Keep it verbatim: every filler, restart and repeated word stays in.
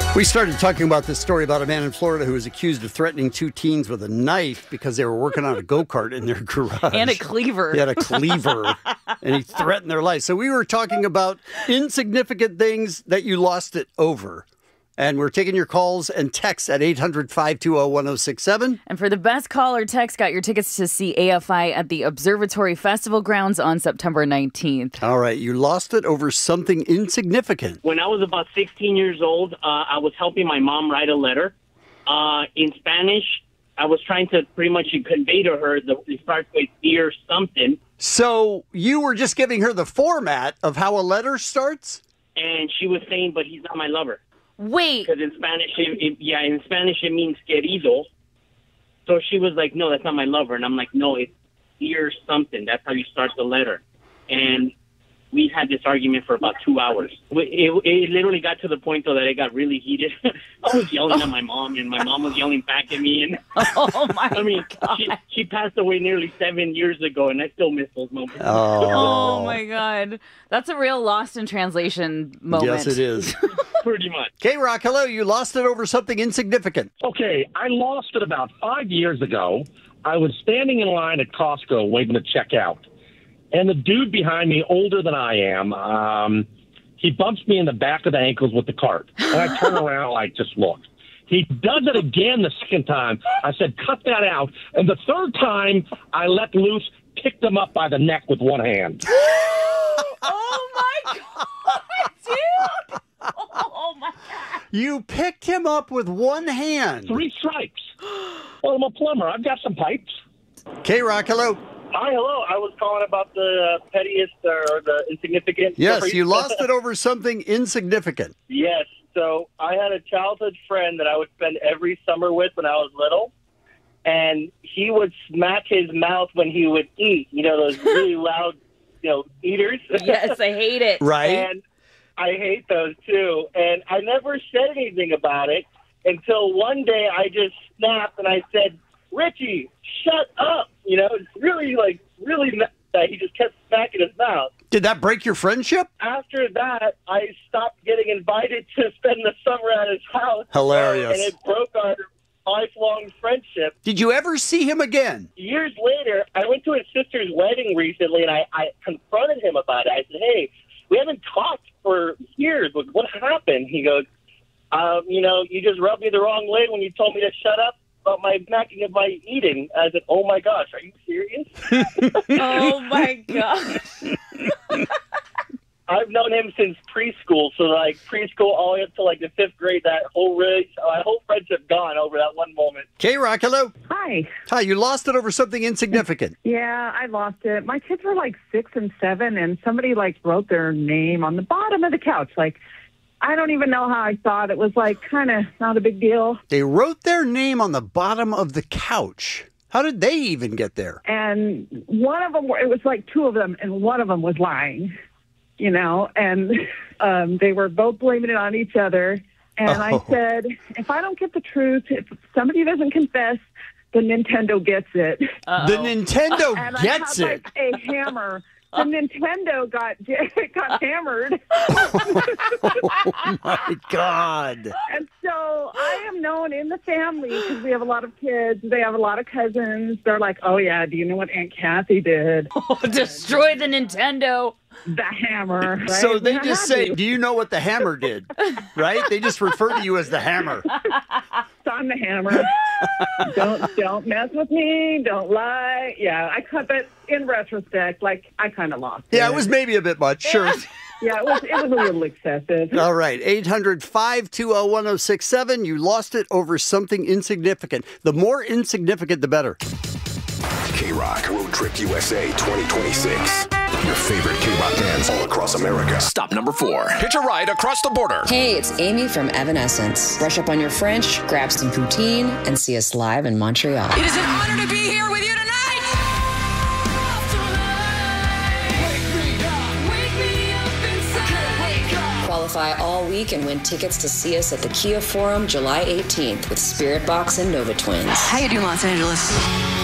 We started talking about this story about a man in Florida who was accused of threatening two teens with a knife because they were working on a go-kart in their garage. And a cleaver. He had a cleaver, and he threatened their life. So we were talking about insignificant things that you lost it over. And we're taking your calls and texts at eight hundred, five two zero, one zero six seven. And for the best call or text, got your tickets to see A F I at the Observatory Festival grounds on September nineteenth. All right, you lost it over something insignificant. When I was about sixteen years old, uh, I was helping my mom write a letter. Uh, in Spanish, I was trying to pretty much convey to her the it starts with dear something. So you were just giving her the format of how a letter starts? And she was saying, but he's not my lover. Wait. Because in Spanish, it, it, yeah, in Spanish it means querido. So she was like, no, that's not my lover. And I'm like, no, it's dear something. That's how you start the letter. And we had this argument for about two hours. It, it literally got to the point, though, that it got really heated. I was yelling at my mom, and my mom was yelling back at me. And Oh, my I mean, God. she, she passed away nearly seven years ago, and I still miss those moments. Oh, my God. That's a real lost in translation moment. Yes, it is. Pretty much. K-Rock, hello. You lost it over something insignificant. Okay, I lost it about five years ago. I was standing in line at Costco waiting to check out. And the dude behind me, older than I am, um, he bumps me in the back of the ankles with the cart. And I turn around like, just look. He does it again the second time. I said, cut that out. And the third time, I let loose, picked him up by the neck with one hand. Oh, my God, dude. Oh, my God. You picked him up with one hand. Three stripes. Well, I'm a plumber. I've got some pipes. K-Rock, hello. Hi, hello. I was calling about the uh, pettiest or the insignificant. Yes, story. you lost it over something insignificant. Yes. So I had a childhood friend that I would spend every summer with when I was little. And he would smack his mouth when he would eat. You know, those really loud, you know, eaters. Yes, I hate it. Right? And I hate those, too. And I never said anything about it until one day I just snapped and I said, Richie, shut up. You know, it's really, like, really that he just kept smacking his mouth. Did that break your friendship? After that, I stopped getting invited to spend the summer at his house. Hilarious. And it broke our lifelong friendship. Did you ever see him again? Years later, I went to his sister's wedding recently, and I, I confronted him about it. I said, hey, we haven't talked for years. What, what happened? He goes, um, you know, you just rubbed me the wrong way when you told me to shut up about my snacking and my eating. I said, oh, my gosh, are you serious? Oh, my gosh. I've known him since preschool, so like preschool all the way up to like the fifth grade, that whole really, my whole friendship gone over that one moment. K-Rock, hello. Hi. Hi, you lost it over something insignificant. Yeah, I lost it. My kids were like six and seven, and somebody like wrote their name on the bottom of the couch. Like, I don't even know how I saw it. It was like kind of not a big deal. They wrote their name on the bottom of the couch. How did they even get there? And one of them, were, it was like two of them, and one of them was lying, you know, and um, they were both blaming it on each other. And Oh. I said, if I don't get the truth, if somebody doesn't confess, the Nintendo gets it. Uh-oh. The Nintendo And I gets had it. like a hammer. The Nintendo got got hammered. Oh, my God. And so I am known in the family, because we have a lot of kids. They have a lot of cousins. They're like, oh, yeah, do you know what Aunt Kathy did? Destroy the Nintendo. The hammer. Right? So they I just had say, to. do you know what the hammer did? Right? They just refer to you as the hammer. I'm the hammer. don't don't mess with me. Don't lie. Yeah, I cut that in retrospect. Like, I kind of lost it. Yeah, it was maybe a bit much. Sure. Yeah, it was, it was a little excessive. All right. eight hundred, five two zero, one zero six seven. You lost it over something insignificant. The more insignificant, the better. K-Rock Road Trip U S A twenty twenty-six. Your favorite K-Rock bands all across America. Stop number four. Hitch a ride across the border. Hey, it's Amy from Evanescence. Brush up on your French, grab some poutine, and see us live in Montreal. It is an honor to be here with you tonight. Qualify all week and win tickets to see us at the Kia Forum July eighteenth with Spirit Box and Nova Twins. How you doing, Los Angeles?